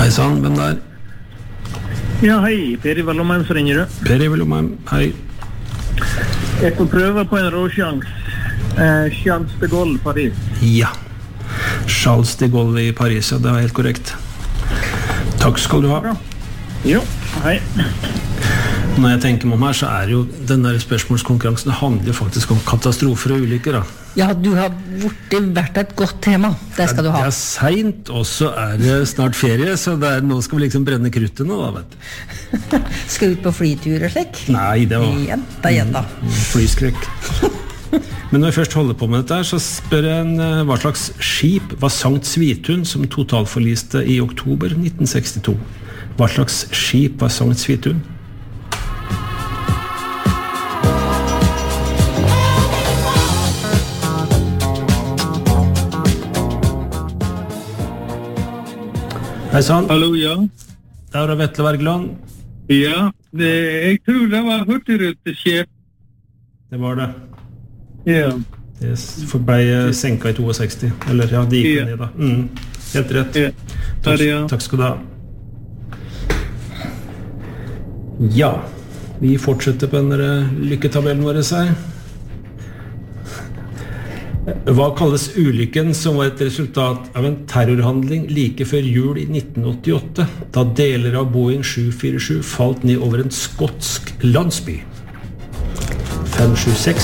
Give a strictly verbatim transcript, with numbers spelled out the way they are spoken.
Hei sann, hvem der? Ja, hei, Per Ivar Lomheim som ringer du. Per Ivar Lomheim, hei. Jeg får prøve på en råsjans. Eh, Charles de Gaulle, Paris. Ja, Charles de Gaulle i Paris, ja, det er helt korrekt. Takk skal du ha. Bra. Jo, hei. Når jeg tenker meg om her, så er jo den der spørsmålskonkurransen handler jo faktisk om katastrofer og ulykker, da. Ja, du har vært et godt tema. Det skal du ha. Det er sent, og så er det snart ferie, så det er, nå skal vi liksom brenne kruttet nå, da, vet du. Skal vi ut på flytur og slik? Nei, det var... Jenta, jenta. Flyskrekk. Men når vi først holder på med dette her, så spør jeg en, hva slags skip var Sankt Svithun som totalforliste i oktober nitten sekstito? Hva slags skip var Sankt Svithun? Hei sann. Hallo, ja. Det er Vetle Wergeland. Ja, det, jeg tror det var hurtigruteskip. Det var det. Ja. Det ble senket i sekstito, eller ja, det gikk Ja. ned da. Mm, helt rett. Ja. Takk, Ja. takk skal du ha. Ja, vi fortsetter på denne lykketabellen vår her. Hva kalles ulykken som var et resultat av en terrorhandling like før jul i nitten åttiåtte, da deler av Boeing sju fire sju falt ned over en skotsk landsby? fem sju seks